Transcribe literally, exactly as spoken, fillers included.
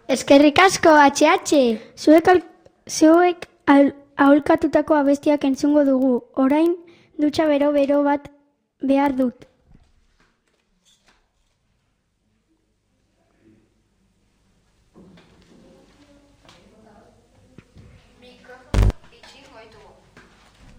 Eskerrik asko, H H. Zuek, al, zuek al, aholkatutako abestiak entzungo dugu. Orain dutxa bero-bero bat behar dut.